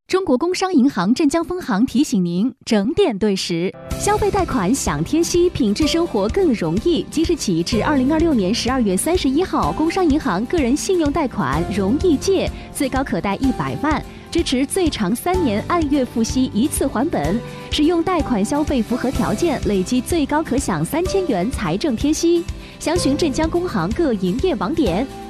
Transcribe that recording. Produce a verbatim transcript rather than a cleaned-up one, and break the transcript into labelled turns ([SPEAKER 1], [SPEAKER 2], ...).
[SPEAKER 1] 中国工商银行镇江分行提醒您：整点对时，消费贷款享贴息，品质生活更容易。即日起至二零二六年十二月三十一号，工商银行个人信用贷款容易借，最高可贷一百万，支持最长三年按月付息一次还本。使用贷款消费符合条件，累计最高可享三千元财政贴息。详询镇江工行各营业网点。